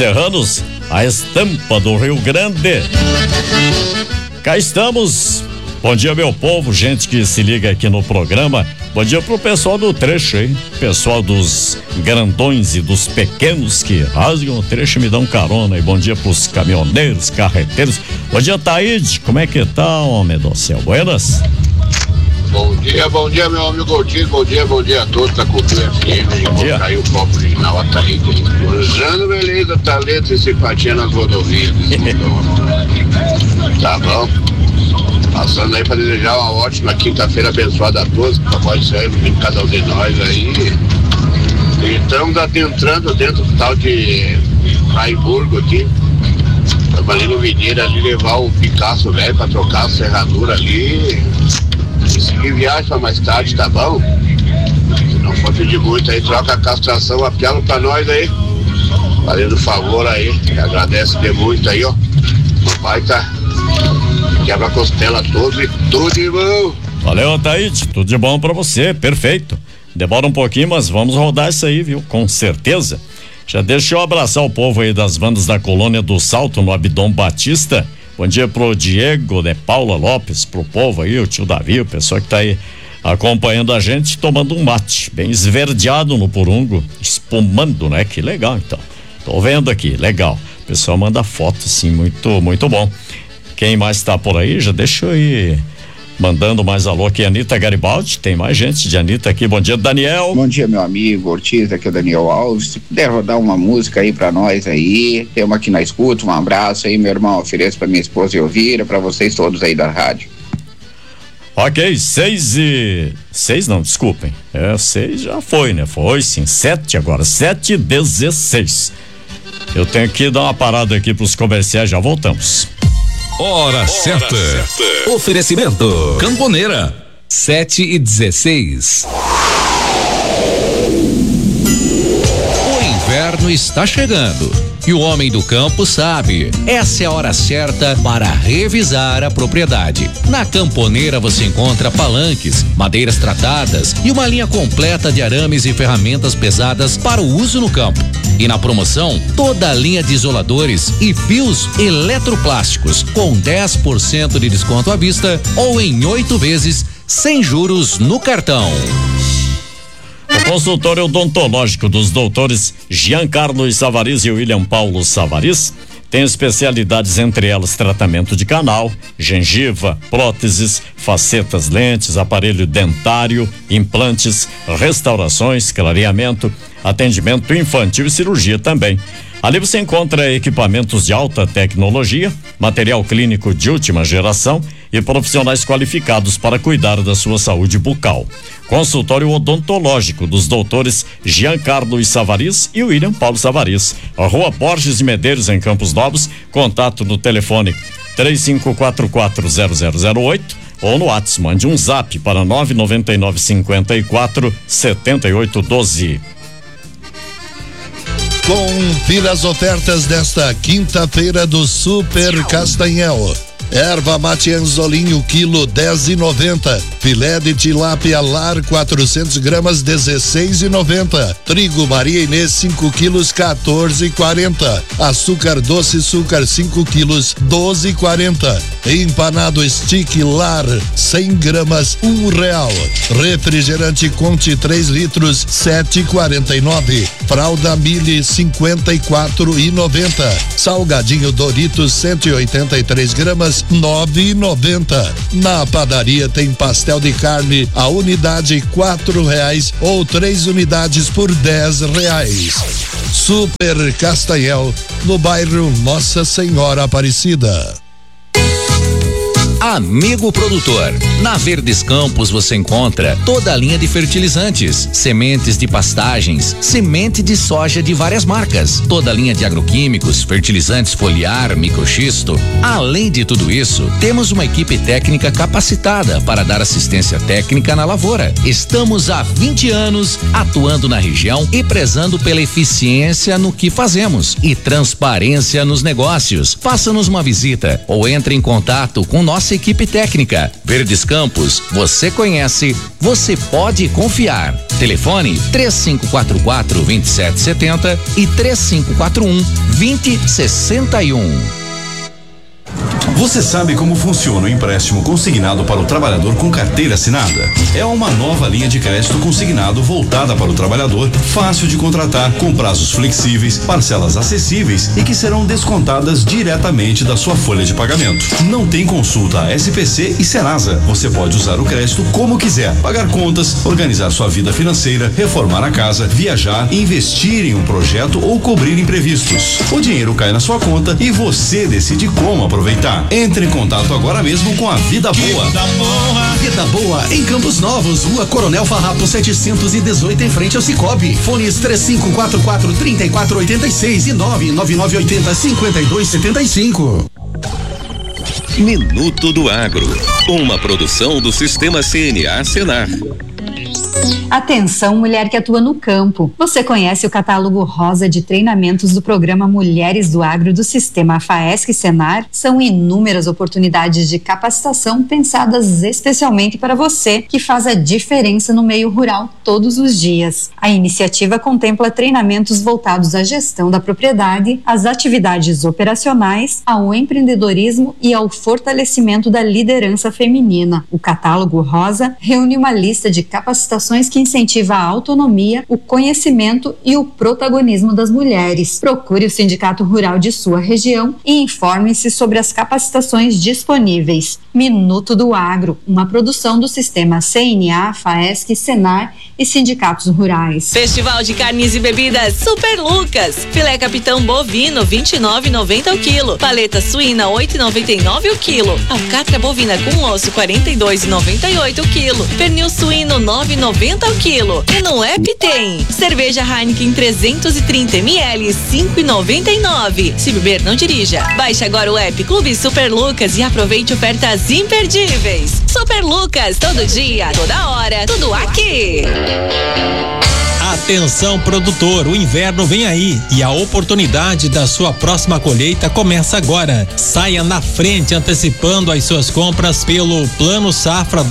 Serranos, a estampa do Rio Grande. Cá estamos. Bom dia, meu povo, gente que se liga aqui no programa. Bom dia pro pessoal do trecho, hein? Pessoal dos grandões e dos pequenos que rasgam o trecho e me dão carona. E bom dia pros caminhoneiros, carreteiros. Bom dia, Taíde. Como é que tá, homem do céu? Buenas? Bom dia, meu amigo Ortiz. Bom dia a todos da Cultura FM. Bom dia. Caiu o copo original Ataíde. Usando beleza, talento e simpatia nas rodovias. Tá bom? Passando aí para desejar uma ótima quinta-feira abençoada a todos, que pode ser em cada um de nós aí. E estamos adentrando dentro do tal de Raiburgo aqui. Estamos ali no Videira ali levar o Picasso velho para trocar a serradura ali. E seguir viagem para mais tarde, tá bom? Se não for pedir muito aí, troca a castração, apelo para nós aí. Valendo o favor aí, agradece de muito aí, ó. Papai tá. Quebra a costela a todos e tudo de bom. Valeu, Taíde, tudo de bom pra você, perfeito. Demora um pouquinho, mas vamos rodar isso aí, viu? Com certeza. Já deixa eu abraçar o povo aí das bandas da Colônia do Salto, no Abdom Batista. Bom dia pro Diego, né? Paula Lopes, pro povo aí, o tio Davi, o pessoal que tá aí acompanhando a gente, tomando um mate, bem esverdeado no Porungo, espumando, né? Que legal, então. Tô vendo aqui, legal. O pessoal manda foto, sim, muito bom. Quem mais tá por aí? Já deixa eu ir mandando mais alô aqui, Anitta Garibaldi, tem mais gente de Anitta aqui. Bom dia, Daniel. Bom dia, meu amigo Ortiz, aqui é o Daniel Alves. Se puder rodar uma música aí pra nós aí, temos aqui na escuta, um abraço aí, meu irmão, ofereço pra minha esposa Elvira, pra vocês todos aí da rádio. Ok, 6 não, desculpem, 6 já foi, né? Foi sim, 7 agora, 7:16. Eu tenho que dar uma parada aqui pros comerciais, já voltamos. Hora certa. Oferecimento Camponeira 7:16. O inverno está chegando e o homem do campo sabe. Essa é a hora certa para revisar a propriedade. Na Camponeira você encontra palanques, madeiras tratadas e uma linha completa de arames e ferramentas pesadas para o uso no campo. E na promoção, toda a linha de isoladores e fios eletroplásticos com 10% de desconto à vista ou em 8 vezes sem juros no cartão. O consultório odontológico dos doutores Giancarlo Savariz e William Paulo Savariz tem especialidades, entre elas tratamento de canal, gengiva, próteses, facetas, lentes, aparelho dentário, implantes, restaurações, clareamento, atendimento infantil e cirurgia também. Ali você encontra equipamentos de alta tecnologia, material clínico de última geração e profissionais qualificados para cuidar da sua saúde bucal. Consultório odontológico dos doutores Giancarlo Savariz e William Paulo Savariz. Rua Borges de Medeiros, em Campos Novos. Contato no telefone 35440008 ou no WhatsApp. Mande um zap para 999547812. Confira as ofertas desta quinta-feira do Super Castanhel. Erva mate Anzolinho, quilo 10,90. Filé de tilápia lar 400 gramas 16,90. Trigo Maria Inês 5 quilos 14,40. Açúcar doce Açúcar 5 quilos 12,40. Empanado stick lar 100 gramas R$1. Refrigerante Conte 3 litros 7,49. Fralda Mille 54,90. Salgadinho Doritos 183 gramas 9,90. Na padaria tem pastel de carne, a unidade R$4 ou 3 unidades por R$10. Super Castanhel, no bairro Nossa Senhora Aparecida. Amigo produtor, na Verdes Campos você encontra toda a linha de fertilizantes, sementes de pastagens, semente de soja de várias marcas, toda a linha de agroquímicos, fertilizantes foliar, microxisto. Além de tudo isso, temos uma equipe técnica capacitada para dar assistência técnica na lavoura. Estamos há 20 anos atuando na região e prezando pela eficiência no que fazemos e transparência nos negócios. Faça-nos uma visita ou entre em contato com nossa nossa equipe técnica. Verdes Campos, você conhece, você pode confiar. Telefone 3544-2770 e 3541-2061. Você sabe como funciona o empréstimo consignado para o trabalhador com carteira assinada? É uma nova linha de crédito consignado voltada para o trabalhador, fácil de contratar, com prazos flexíveis, parcelas acessíveis e que serão descontadas diretamente da sua folha de pagamento. Não tem consulta a SPC e Serasa. Você pode usar o crédito como quiser, pagar contas, organizar sua vida financeira, reformar a casa, viajar, investir em um projeto ou cobrir imprevistos. O dinheiro cai na sua conta e você decide como aproveitar. Entre em contato agora mesmo com a Vida Boa. Vida Boa em Campos Novos, Rua Coronel Farrapo 718, em frente ao Cicobi. Fones 3544-3486 e 99980-5275. Minuto do Agro, uma produção do Sistema CNA Senar. Atenção, mulher que atua no campo. Você conhece o catálogo rosa de treinamentos do programa Mulheres do Agro do Sistema FAESC Senar? São inúmeras oportunidades de capacitação pensadas especialmente para você, que faz a diferença no meio rural todos os dias. A iniciativa contempla treinamentos voltados à gestão da propriedade, às atividades operacionais, ao empreendedorismo e ao fortalecimento da liderança feminina. O catálogo rosa reúne uma lista de capacitações que incentiva a autonomia, o conhecimento e o protagonismo das mulheres. Procure o Sindicato Rural de sua região e informe-se sobre as capacitações disponíveis. Minuto do Agro, uma produção do Sistema CNA, FAESC, Senar e sindicatos rurais. Festival de Carnes e Bebidas Super Lucas. Filé capitão bovino 29,90 o quilo. Paleta suína 8,99 o quilo. Alcatra bovina com osso 42,98 o quilo. Pernil suíno 9,90 o quilo. E no app tem cerveja Heineken 330 ml 5,99. Se beber, não dirija. Baixe agora o app Clube Super Lucas e aproveite ofertas imperdíveis. Super Lucas, todo dia, toda hora, tudo aqui. Atenção, produtor, o inverno vem aí e a oportunidade da sua próxima colheita começa agora. Saia na frente antecipando as suas compras pelo Plano Safra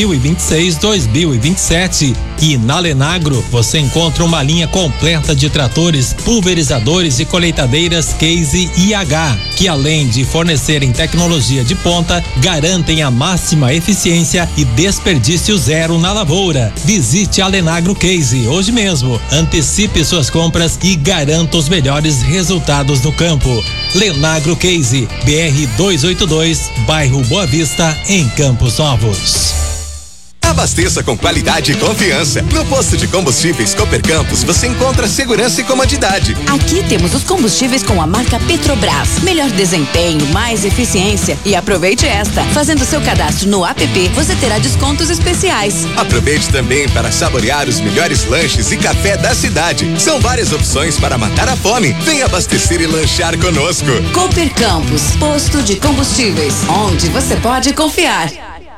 2026-2027 e na Lenagro você encontra uma linha completa de tratores, pulverizadores e colheitadeiras Case IH, que além de fornecerem tecnologia de ponta, garantem a máxima eficiência e desperdício zero na lavoura. Visite a Lenagro Case hoje mesmo. Antecipe suas compras e garanta os melhores resultados no campo. Lenagro Case, BR 282, bairro Boa Vista, em Campos Novos. Abasteça com qualidade e confiança. No posto de combustíveis Cooper Campos você encontra segurança e comodidade. Aqui temos os combustíveis com a marca Petrobras. Melhor desempenho, mais eficiência. E aproveite esta. Fazendo seu cadastro no app, você terá descontos especiais. Aproveite também para saborear os melhores lanches e café da cidade. São várias opções para matar a fome. Venha abastecer e lanchar conosco. Cooper Campos, posto de combustíveis, onde você pode confiar.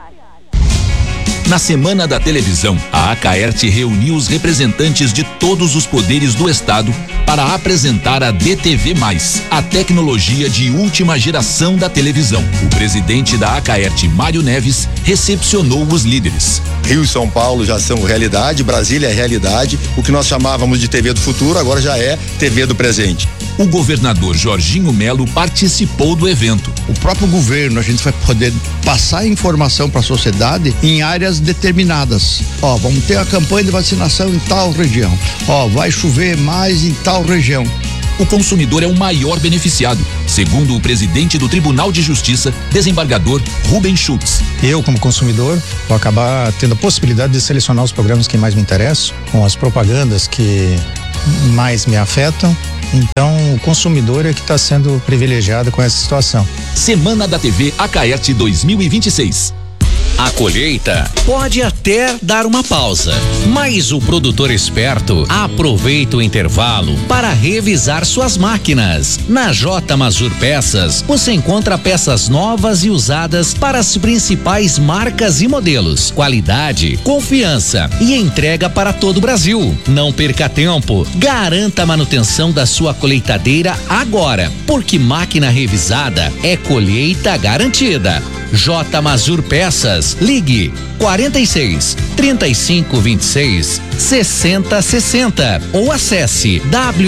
Na Semana da Televisão, a Acaert reuniu os representantes de todos os poderes do Estado para apresentar a DTV+, a tecnologia de última geração da televisão. O presidente da Acaert, Mário Neves, recepcionou os líderes. Rio e São Paulo já são realidade, Brasília é realidade. O que nós chamávamos de TV do futuro agora já é TV do presente. O governador Jorginho Melo participou do evento. O próprio governo, a gente vai poder passar informação para a sociedade em áreas determinadas. Vamos ter a campanha de vacinação em tal região. Vai chover mais em tal região. O consumidor é o maior beneficiado, segundo o presidente do Tribunal de Justiça, desembargador Rubens Schultz. Eu, como consumidor, vou acabar tendo a possibilidade de selecionar os programas que mais me interessam, com as propagandas que mais me afetam. Então, o consumidor é que está sendo privilegiado com essa situação. Semana da TV Acaert 2026. A colheita pode até dar uma pausa, mas o produtor esperto aproveita o intervalo para revisar suas máquinas. Na J Mazur Peças, você encontra peças novas e usadas para as principais marcas e modelos. Qualidade, confiança e entrega para todo o Brasil. Não perca tempo, garanta a manutenção da sua colheitadeira agora, porque máquina revisada é colheita garantida. J Mazur Peças. Ligue 46 35 26 60 60 ou acesse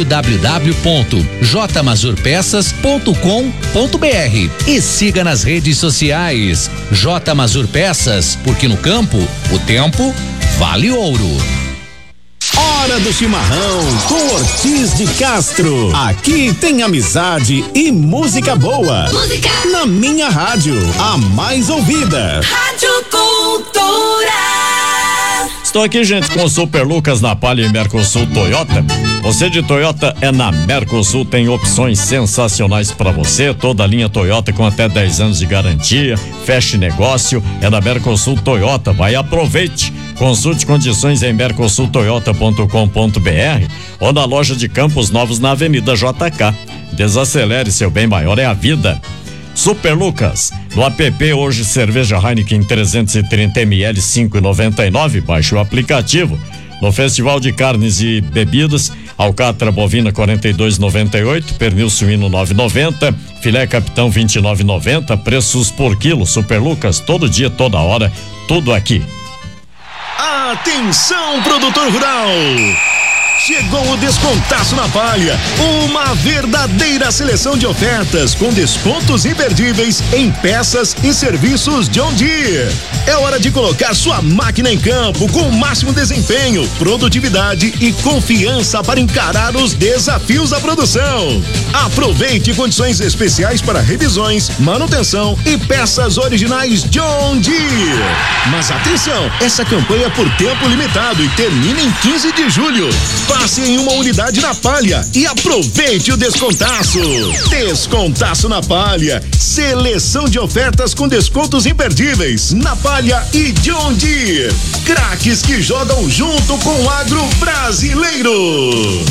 www.jmazurpeças.com.br e siga nas redes sociais. J Mazur Peças, porque no campo o tempo vale ouro. Hora do chimarrão com Ortiz de Castro. Aqui tem amizade e música boa. Música na minha rádio, a mais ouvida. Rádio Cultura. Estou aqui, gente, com o Super Lucas na Palha e Mercosul Toyota. Você de Toyota é na Mercosul, tem opções sensacionais para você, toda a linha Toyota com até 10 anos de garantia. Feche negócio, é na Mercosul Toyota, vai, aproveite. Consulte condições em mercosultoyota.com.br ou na loja de Campos Novos na Avenida JK. Desacelere, seu bem maior é a vida. Super Lucas, no app hoje cerveja Heineken 330 ml 5,99, baixe o aplicativo. No Festival de Carnes e Bebidas, alcatra bovina 42,98, pernil suíno 9,90, filé capitão 29,90, preços por quilo. Super Lucas, todo dia, toda hora, tudo aqui. Atenção, produtor rural! Chegou o Descontaço na Palha, uma verdadeira seleção de ofertas com descontos imperdíveis em peças e serviços John Deere. É hora de colocar sua máquina em campo com o máximo desempenho, produtividade e confiança para encarar os desafios da produção. Aproveite condições especiais para revisões, manutenção e peças originais John Deere. Mas atenção, essa campanha é por tempo limitado e termina em 15 de julho. Passe em uma unidade na Palha e aproveite o descontaço. Descontaço na Palha. Seleção de ofertas com descontos imperdíveis na Palha e John Deere. Craques que jogam junto com o agro brasileiro.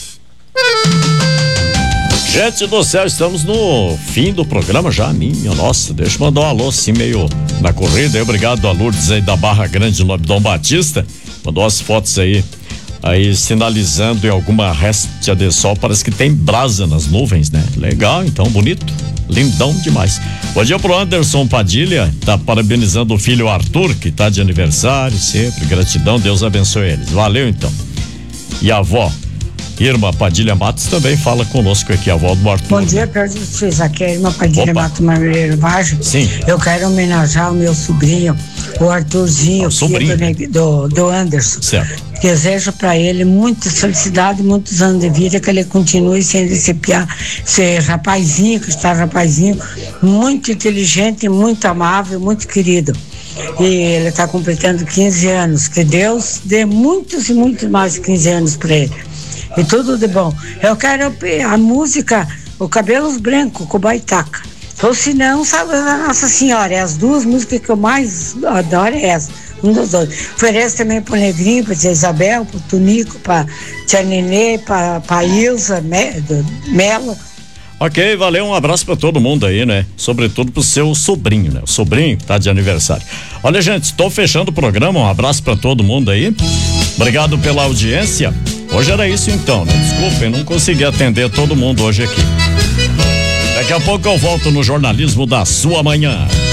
Gente do céu, estamos no fim do programa já, minha nossa, deixa eu mandar um alô assim meio na corrida, obrigado a Lourdes aí da Barra Grande, no Dom Batista, mandou as fotos aí sinalizando em alguma réstia de sol, parece que tem brasa nas nuvens, né? Legal, então, bonito, lindão demais. Bom dia pro Anderson Padilha, tá parabenizando o filho Arthur, que tá de aniversário, sempre, gratidão, Deus abençoe eles, valeu então. E a avó Irma Padilha Matos também fala conosco aqui, a avó do Arthur. Bom dia, vocês aqui é a Irma Padilha Matos Marmoreiro Baixo. Sim. Eu quero homenagear o meu sobrinho, o Arthurzinho, do Anderson. Certo. Desejo para ele muita felicidade, muitos anos de vida, que ele continue sendo esse rapazinho, que está rapazinho, muito inteligente, muito amável, muito querido. E ele está completando 15 anos. Que Deus dê muitos e muitos mais 15 anos para ele. E tudo de bom. Eu quero a música, o Cabelos Brancos, com Baitaca. Ou se não, sabe, a Nossa Senhora. As duas músicas que eu mais adoro é essa. Um dos dois. Ofereço também pro Negrinho, pra tia Isabel, pro Tunico, pra tia Nenê, pra Ilza Melo. Ok, valeu, um abraço pra todo mundo aí, né? Sobretudo pro seu sobrinho, né? O sobrinho que tá de aniversário. Olha, gente, tô fechando o programa, um abraço pra todo mundo aí. Obrigado pela audiência. Hoje era isso então, né? Desculpem, não consegui atender todo mundo hoje aqui. Daqui a pouco eu volto no jornalismo da sua manhã.